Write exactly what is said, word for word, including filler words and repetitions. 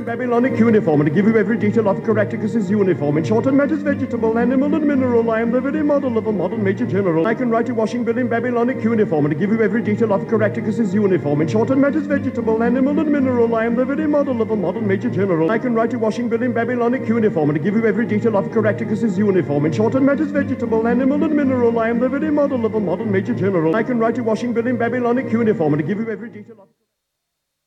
in Babylonic uniform, and to give you every detail of Caractacus's uniform. In short, on matters vegetable, animal, and mineral, I am the very model of a modern Major General. I can write a washing bill in Babylonic uniform, and to give you every detail of Caractacus's uniform. In short, on matters vegetable, animal, and mineral, I am the very model of a modern Major General. I can write a washing bill in Babylonic uniform, and to give you every detail of Caractacus's uniform. In short, on matters vegetable, animal, and mineral, I am the very model of a modern Major General. I can write a washing bill in Babylonic uniform, and to give you every detail of